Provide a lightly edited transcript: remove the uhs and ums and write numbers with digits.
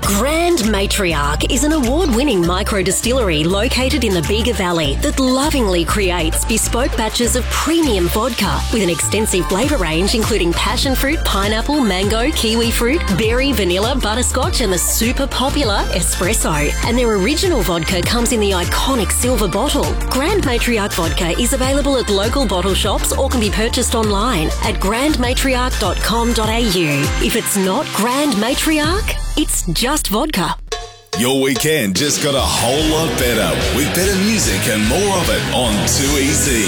Grand Matriarch is an award-winning micro-distillery located in the Bega Valley that lovingly creates bespoke batches of premium vodka with an extensive flavour range including passion fruit, pineapple, mango, kiwi fruit, berry, vanilla, butterscotch and the super popular espresso. And their original vodka comes in the iconic silver bottle. Grand Matriarch vodka is available at local bottle shops or can be purchased online at grandmatriarch.com.au. If it's not Grand Matriarch, it's just vodka. Your weekend just got a whole lot better with better music and more of it on 2EZ.